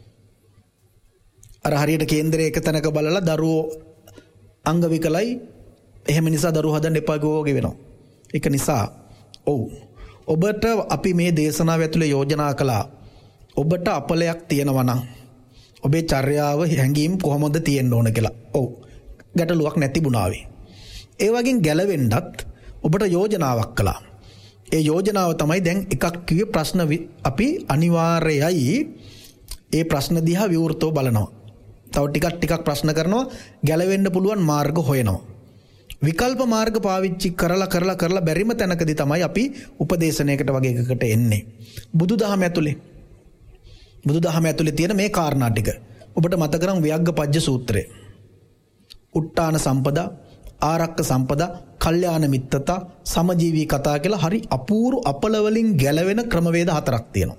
අර හරියට කේන්දරයේ එක තැනක බලලා දරුවෝ අංග විකලයි, එහෙම නිසා දරුවෝ හදන්න එපා ගෝගේ වෙනවා. ඒක නිසා ඔබට අපි මේ දේශනාව ඇතුලේ යෝජනා කළා ඔබට අපලයක් තියෙනවා නම් ඔබේ චර්යාව හැංගීම් කොහොමද තියෙන්න ඕන කියලා. ගැටලුවක් නැතිබුණාවේ. ඒ වගේ ගැලවෙන්නත් ඔබට යෝජනාවක් කළා. ඒ යෝජනාව තමයි දැන් එකක් කිව්වේ ප්‍රශ්න අපි අනිවාර්යයි ඒ ප්‍රශ්න දිහා විවෘතව බලනවා. තව ටිකක් ප්‍රශ්න කරනවා, ගැලවෙන්න පුළුවන් මාර්ග හොයනවා. විකල්ප මාර්ග පාවිච්චි කරලා බැරිම තැනකදී තමයි අපි උපදේශනයකට වගේ එකකට එන්නේ. බුදුදහම ඇතුලේ තියෙන මේ කාරණා ටික ඔබට මතක නම් ව්‍යග්ගපජ්ජ සූත්‍රය. උට්ටාන සම්පදා, ආරක්ක සම්පදා, කල්යාණ මිත්තතා, සමජීවී කතා කියලා හරි අපූර්ව අපල වලින් ගැලවෙන ක්‍රමවේද 4ක් තියෙනවා.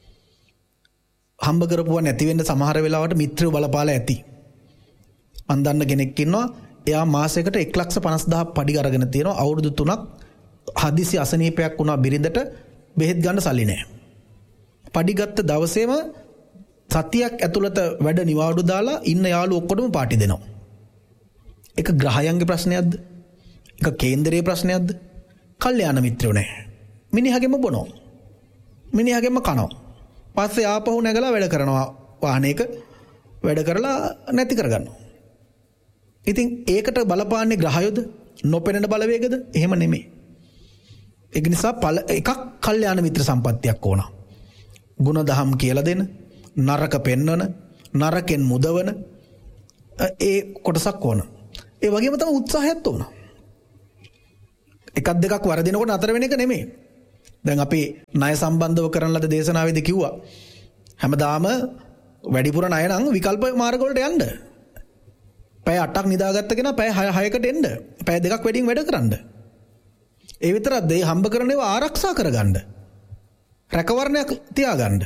හම්බ කරපුවා නැති වෙන්න සමහර වෙලාවට මිත්‍රයෝ බලපාලා ඇති. මන් දන්න කෙනෙක් ඉන්නවා, එයා මාසයකට 1,50,000 පඩි අරගෙන තියෙනවා. අවුරුදු 3ක් හදිසි අසනීපයක් වුණා බිරිඳට, බෙහෙත් ගන්න සල්ලි නැහැ. පඩි ගත්ත දවසේම සතියක් ඇතුළත වැඩ නිවාඩු දාලා ඉන්න යාළුවෝ ඔක්කොටම පාටි දෙනවා. ඒක ග්‍රහයන්ගේ ප්‍රශ්නයක්ද? ඒක කේන්දරයේ ප්‍රශ්නයක්ද? කල්යාණ මිත්‍රයෝ නැහැ. මිනිහගෙම බොනවා. මිනිහගෙම කනවා. පස්සේ ආපහු නැගලා වැඩ කරනවා. වාහනයක වැඩ කරලා නැති කරගන්නවා. ඉතින් ඒකට බලපාන්නේ ග්‍රහයෝද? නොපෙනෙන බලවේගද? එහෙම නෙමෙයි. ඒක නිසා එකක් කල්යාණ මිත්‍ර සම්පත්තියක් ඕන. ගුණදහම් කියලා දෙන, නරක පෙන්වන, නරකෙන් මුදවන ඒ කොටසක් ඕන. ඒ වගේම තමයි උත්සාහයත් ඕන. එකක් දෙකක් වරදිනකොට නතර වෙන එක නෙමෙයි. දැන් අපි ණය සම්බන්ධව කරන ලද දේශනාවේදී කිව්වා හැමදාම වැඩිපුර ණය නම් විකල්ප මාර්ග වලට යන්න. පැය 8ක් නිදාගත්ත කෙනා පැය 6කට එන්න. පැය 2ක් වැඩියෙන් වැඩ කරන්න. ඒ විතරක් දෙය හම්බ කරන ඒවා ආරක්ෂා කරගන්න. රැකවරණයක් තියාගන්න.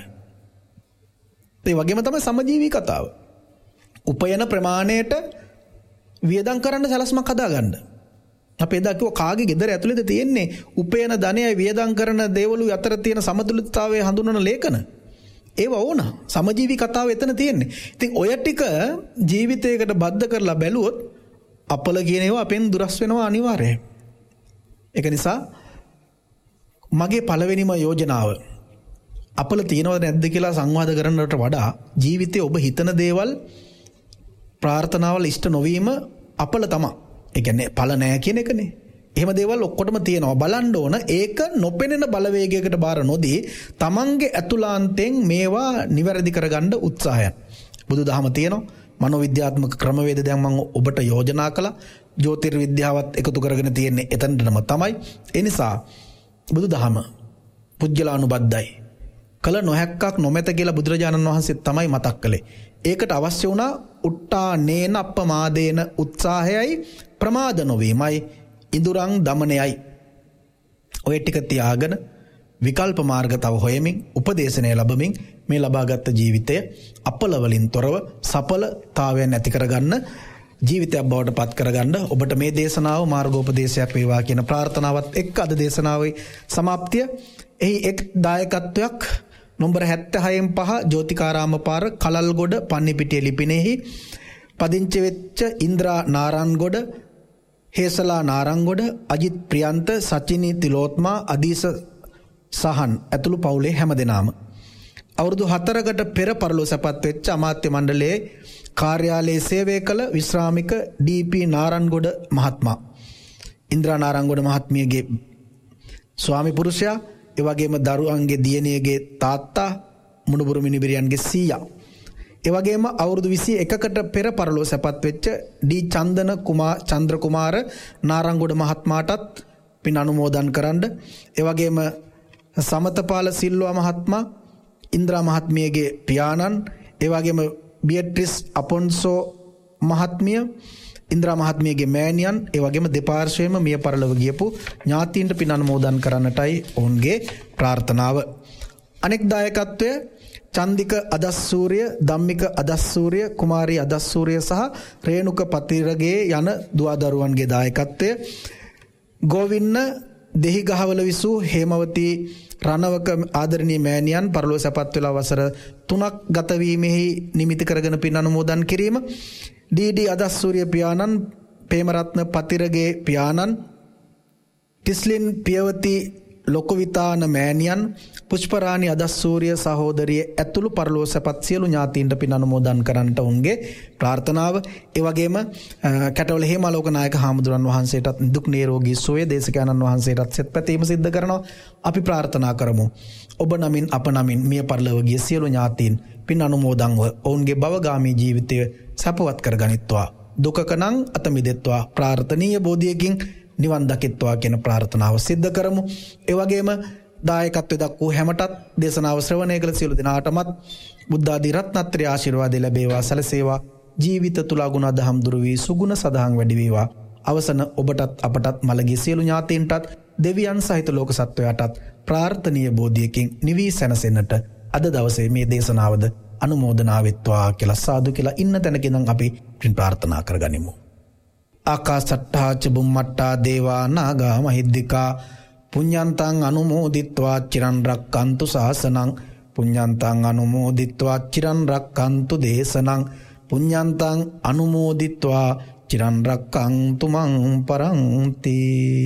ඒ වගේම තමයි සමජීවී කතාව. උපයන ප්‍රමාණයට වියදම් කරන්න සැලැස්මක් හදාගන්න. අපි එදා කිව්වා කාගේ ගෙදර ඇතුළේද තියෙන්නේ උපයන ධනයයි වියදම් කරන දේවලු අතර තියෙන සමතුලිතතාවය හඳුන්වන ලේඛන. ඒව ඕන. සමජීවී කතාව එතන තියෙන්නේ. ඉතින් ඔය ටික ජීවිතයකට බද්ධ කරලා බැලුවොත් අපල කියන ඒවා අපෙන් දුරස් වෙනවා අනිවාර්යයි. ඒක නිසා මගේ පළවෙනිම යෝජනාව අපල තියෙනවද නැද්ද කියලා සංවාද කරන්නට වඩා ජීවිතේ ඔබ හිතන දේවල් ප්‍රාර්ථනාවල ඉෂ්ට නොවීම අපල තමයි. ඒ කියන්නේ ඵල නැහැ කියන එකනේ. එහෙම දේවල් ඔක්කොටම තියෙනවා. බලන්න ඕන ඒක නොපෙනෙන බලවේගයකට බාර නොදී තමන්ගේ ඇතුළාන්තයෙන් මේවා නිවැරදි කරගන්න උත්සාහයක්. බුදුදහම තියෙනවා. මනෝවිද්‍යාත්මක ක්‍රමවේද දැන් මම ඔබට යෝජනා කළා. ජ්‍යොතිර්විද්‍යාවත් එකතු කරගෙන තියෙන්නේ එතනටම තමයි. ඒ නිසා බුදුදහම පුජ්‍යලානුබද්ධයි. කල නොහැක්කක් නොමැත කියලා බුදුරජාණන් වහන්සේ තමයි මතක් කළේ. ඒකට අවශ්‍ය වුණා උට්ටානේන අප්පමාදේන උත්සාහයයි ප්‍රමාද නොවීමයි ඉඳුරන් දමනයයි. ඔය ටික තියාගෙන විකල්ප මාර්ග තව හොයමින් උපදේශනය ලැබමින් මේ ලබාගත් ජීවිතය අපල වලින් තොරව සඵලතාවයන් ඇති කරගන්න ජීවිතයක් බවට පත් කරගන්න ඔබට මේ දේශනාව මාර්ගෝපදේශයක් වේවා කියන ප්‍රාර්ථනාවත් එක්ක අද දේශනාවේ සමාප්තිය. එහි එක් දායකත්වයක් නම්බර 76 ජෝතිකාරාම පාර කලල්ගොඩ පන්නිපිටිය ලිපිනෙහි පදිංචි වෙච්ච ඉන්ද්‍රා නාරන්ගොඩ, හේසලා නාරන්ගොඩ, අජිත් ප්‍රියන්ත, සචිනී තිලෝත්මා, අදීස සහන් ඇතුළු පවුලේ හැමදෙනාම අවුරුදු 4කට පෙර පරලෝ සැපත් වෙච්ච අමාත්‍ය මණ්ඩලයේ කාර්යාලයේ සේවය කළ විශ්‍රාමික ඩී.පී. නාරන්ගොඩ මහත්මයා, ඉන්ද්‍රා නාරන්ගොඩ මහත්මියගේ ස්වාමි පුරුෂයා, ඒ වගේම දරුවන්ගේ දියණියගේ තාත්තා, මුණුබුරු මිනිබිරියන්ගේ සීයා, ඒ වගේම අවුරුදු 21කට පෙර පරලෝ සැපත් වෙච්ච ඩී. චන්ද්‍ර කුමාර නාරන්ගොඩ මහත්මයාටත් පින් අනුමෝදන් කරන්න. ඒ වගේම සමතපාල සිල්වා මහත්මයා, ඉන්ද්‍රා මහත්මියගේ පියාණන්, ඒ වගේම බියට්‍රිස් අපොන්සෝ මහත්මිය, ඉන්ද්‍රා මහත්මියගේ මෑණියන්, ඒ වගේම දෙපාර්ශ්වයේම මිය පරලොව ගියපු ඥාතීන්ට පින් අනුමෝදන් කරන්නටයි ඔවුන්ගේ ප්‍රාර්ථනාව. අනෙක් දායකත්වය චන්දික අදස්සූරිය, ධම්මික අදස්සූරිය, කුමාරී අදස්සූරිය සහ රේණුක පතිරගේ යන දුවදරුවන්ගේ දායකත්වය. ගෝවින්න දෙහිගහවල විසූ හේමවතී රණවක ආදරණීය මෑණියන් පරලෝ සැපත් වෙලා වසර 3ක් ගත වීමෙහි නිමිති කරගෙන පින් අනුමෝදන් කිරීම. ඩී.ඩී. අදස්සූරිය පියාණන්, ප්‍රේමරත්න පතිරගේ පියාණන්, තිස්ලින් පියවති ලොකුවිතාන මෑණියන්, පුෂ්පරාණි අදස්සූරිය සහෝදරිය ඇතුළු පරලෝ සැපත් සියලු ඥාතීන්ට පින් අනුමෝදන් කරන්නට උන්ගේ ප්‍රාර්ථනාව. ඒ වගේම කැටවල හේමාලෝක නායක හාමුදුරන් වහන්සේටත් දුක් නිරෝගී සුවය, දේශකයන්න් වහන්සේටත් සෙත් පැතීම සිද්ධ කරනවා. අපි ප්‍රාර්ථනා කරමු ඔබ නමින් අප නමින් මිය පරලොව ගිය සියලු ඥාතීන් පින් අනුමෝදන්ව ඔවුන්ගේ භවගාමී ජීවිතය සැපවත් කරගනිත්වා. දුකක නම් අත මිදෙත්වා. ප්‍රාර්ථනීය බෝධියකින් නිවන් දකිත්වා කියන ප්‍රාර්ථනාව සිද්ධ කරමු. ඒ වගේම දායකත්වයේ දක්වූ හැමටත් දේශනාව ශ්‍රවණය කළ සියලු දෙනාටමත් බුද්ධ ආදී රත්නත්‍රි ආශිර්වාද ලැබේවා, සැලසේවා. ජීවිත තුල ගුණ දහම් දුරු වී සුගුණ සදහන් වැඩි වේවා. අවසන ඔබටත් අපටත් මළගිය සියලු ඥාතීන්ටත් දෙවියන් සහිත ලෝක සත්වයාටත් ප්‍රාර්ථනීය බෝධියකින් නිවී සැනසෙන්නට අද දවසේ මේ දේශනාවද අනුමෝදනා වෙත්වා කියලා සාදු කියලා ඉන්න තැනක ඉඳන් අපි ප්‍රාර්ථනා කරගනිමු. ආකාසට්ටා ච බුම්මට්ටා දේවා නාග මහිද්దికා පුඤ්ඤන්තං අනුමෝදිත්වා චිරන් රක්칸තු ශාසනං පුඤ්ඤන්තං අනුමෝදිත්වා චිරන් රක්칸තු දේශනං පුඤ්ඤන්තං අනුමෝදිත්වා චිරන් රක්칸තු මං පරන්ති.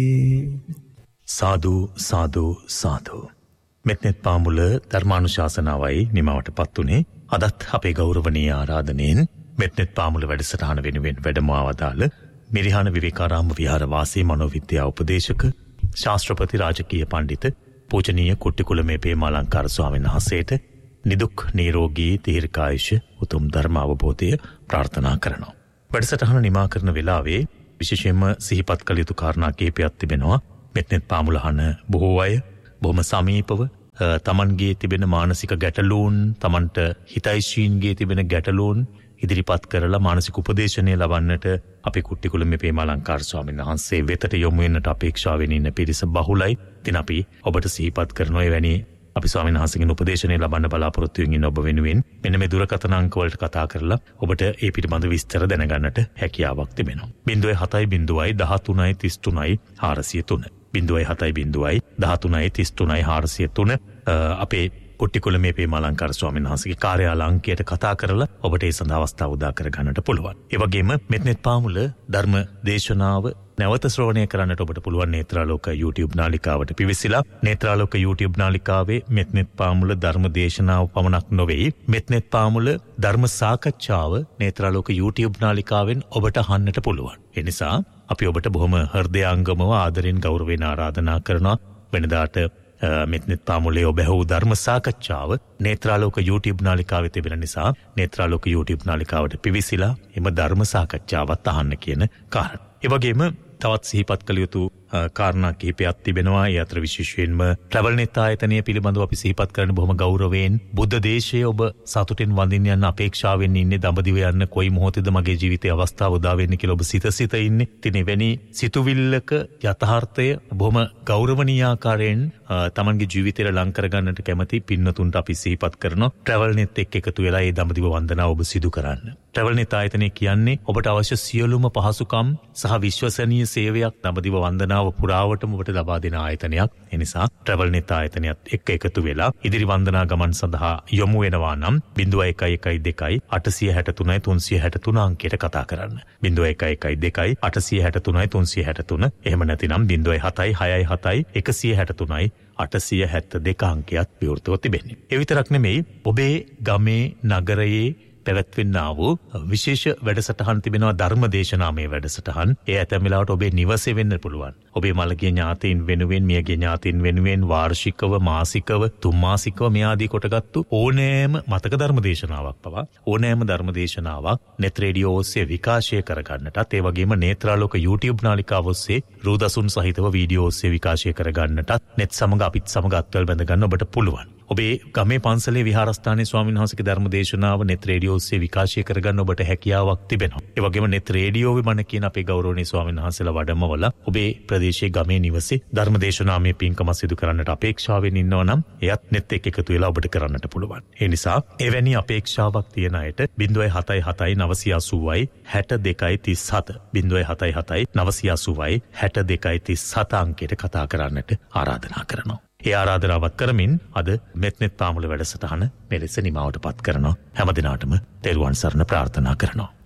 සාදු සාදු සාදු. මෙත්නෙත් පාමුල ධර්මානුශාසනාවයි නිමවටපත් උනේ. අදත් අපේ ගෞරවනීය ආරාධනෙන් මෙත්නෙත් පාමුල වැඩසටහන වෙනුවෙන් වැඩමවා වදාළ මිරිහාන විවේකාරාම විහාරවාසී මනෝවිද්‍යා උපදේශක ශාස්ත්‍රපති රාජකීය පණ්ඩිත පූජනීය කුට්ටිකුලමේ පේමාලංකාර ස්වාමීන් වහන්සේට නිදුක් නිරෝගී දීර්ඝායුෂ උතුම් ධර්ම අවබෝධය ප්‍රාර්ථනා කරනවා. වැඩසටහන නිමා කරන වෙලාවේ විශේෂයෙන්ම සිහිපත් කළ යුතු කාරණා කිහිපයක් තිබෙනවා. මෙත්නෙත් පාමුලහන බොහෝ අය බොහොම සමීපව තමන්ගේ තිබෙන මානසික ගැටලූන් තමන්ට හිතයිශීන්ගේ තිබෙන ගැටලූන් ඉදිරිපත් කරලා මානසික උපදේශනය ලබන්නට අපේ කුට්ටිකුල මේ පේමාලංකාර ස්වාමීන් වහන්සේ වෙතට යොමු වෙන්නට අපේක්ෂාවෙන් ඉන්න පිරිස බහුලයි. ඉතින් අපි ඔබට සිහිපත් කරනවා එවැනි අපි ස්වාමීන් වහන්සේගෙන් උපදේශනය ලබන්න බලාපොරොත්තු වෙමින් ඔබ වෙනුවෙන් මෙන්න මේ දුරකථන අංක වලට කතා කරලා ඔබට ඒ පිළිබඳ විස්තර දැනගන්නට හැකියාවක් තිබෙනවා. 07 13 33 403 07 13 33 403 අපේ කුට්ටිකුල මේ පේමාලංකාර ස්වාමීන් වහන්සේගේ කාර්යාල අංකයට කතා කරලා ඔබට ඒ සඳහා අවස්ථාව උදා කර ගන්නට පුළුවන්. ඒ වගේම මෙත්නෙත් පාමුල ධර්ම දේශනාව නැවත ශ්‍රවණය කරන්නට ඔබට පුළුවන් නේත්‍රාලෝක YouTube නාලිකාවට පිවිසිලා. නේත්‍රාලෝක YouTube නාලිකාවේ මෙත්නෙත් පාමුල ධර්ම දේශනාව පමණක් නොවේ, මෙත්නෙත් පාමුල ධර්ම සාකච්ඡාව නේත්‍රාලෝක YouTube නාලිකාවෙන් ඔබට අහන්නට පුළුවන්. ඒ නිසා අපි ඔබට බොහොම හෘදයාංගමව ආදරෙන් ගෞරවයෙන් ආරාධනා කරනවා වෙනදාට මෙත්නෙත් පාමුලේ ඔබ ඇහූ ධර්ම සාකච්ඡාව නේත්‍රාලෝක YouTube නාලිකාවේ තිබෙන නිසා නේත්‍රාලෝක YouTube නාලිකාවට පිවිසිලා එම ධර්ම සාකච්ඡාවත් අහන්න කියන කාරණා. ඒ වගේම තවත් සිහිපත් කළ යුතු කාරණා කිහිපයක් තිබෙනවා. ඒ අතර විශේෂයෙන්ම ට්‍රැවල් නෙත් ආයතනය පිළිබඳව අපි සිහිපත් කරන බොහොම ගෞරවයෙන් බුද්ධ දේශයේ ඔබ සතුටින් වඳින්න යන අපේක්ෂාවෙන් ඉන්නේ. දඹදිව යන්න කොයි මොහොතේද මගේ ජීවිතයේ අවස්ථාව උදා වෙන්නේ කියලා ඔබ සිත ඉන්නේ. ඉතින් එවැනි සිතුවිල්ලක යථාර්ථය බොහොම ගෞරවනීය ආකාරයෙන් තමන්ගේ ජීවිතයට ලං කරගන්නට කැමති පින්නතුන්ට අපි සිහිපත් කරනවා. ට්‍රැවල් නෙත් එක්ක එකතු වෙලා මේ දඹදිව වන්දනාව ඔබ සිදු කරන්න. ට්‍රැවල් නෙත් ආයතනය කියන්නේ ඔබට අවශ්‍ය සියලුම පහසුකම් සහ විශ්වසනීය සේවයක් දඹදිව වන්දනාව පුරාවටම ඔබට ලබා දෙන ආයතනයක්. ඒ නිසා ට්‍රැවල් නෙත් ආයතනයත් එක්ක එකතු වෙලා ඉදිරි වන්දනා ගමන් සඳහා යොමු වෙනවා නම් 0112 863 363 අංකයට කතා කරන්න. 0112 863 363. එහෙම නැතිනම් 07 667 163 අංකයක් විවෘතව තිබෙන්නේ. ඒ විතරක් නෙමෙයි ඔබේ ගමේ නගරයේ පැවැත්වෙන්නා වූ විශේෂ වැඩසටහන් තිබෙනවා. ධර්ම දේශනාමය වැඩසටහන්. ඒ ඇතැම් වෙලාවට ඔබේ නිවසේ වෙන්න පුළුවන්. ඔබේ මළගිය ඥාතීන් වෙනුවෙන්, මියගිය ඥාතීන් වෙනුවෙන් වාර්ෂිකව, මාසිකව, තුන්මාසිකව මේ ආදී කොටගත්තු ඕනෑම මතක ධර්ම දේශනාවක් පවා ඕනෑම ධර්ම දේශනාවක් නෙත් රේඩියෝ ඔස්සේ විකාශය කරගන්නටත්, ඒ වගේම නේත්‍රාලෝක YouTube නාලිකාව ඔස්සේ රූදසුන් සහිතව වීඩියෝ ඔස්සේ විකාශය කරගන්නටත් නෙත් සමග අපිත් සමග අත්වල බැඳ ගන්න ඔබට පුළුවන්. ඔබේ ගමේ පන්සලේ විහාරස්ථානයේ ස්වාමීන් වහන්සේගේ ධර්ම දේශනාව නෙත් රේඩියෝ ඔස්සේ විකාශය කරගන්න ඔබට හැකියාවක් තිබෙනවා. ඒ වගේම නෙත් රේඩියෝවේ මන කියන අපේ ගෞරවනීය ස්වාමීන් වහන්සේලා වැඩමවලා ඔබේ ප්‍රදේශයේ ගමේ නිවසේ ධර්ම දේශනාමය පින්කම සිදු කරන්නට අපේක්ෂාවෙන් ඉන්නවා නම් එයත් නෙත් එක්ක එකතු වෙලා ඔබට කරන්නට පුළුවන්. ඒ නිසා එවැනි අපේක්ෂාවක් තියන අයට 077 980 6237 077 980 6237 අංකයට කතා කරන්නට ආරාධනා කරනවා. ඒ ආරාධනාවත් කරමින් අද මෙත්නෙත් පාමුල වැඩසටහන මෙලෙස නිමාවට පත් කරනවා. හැම දිනාටම තෙරුවන් සරණ ප්‍රාර්ථනා කරනවා.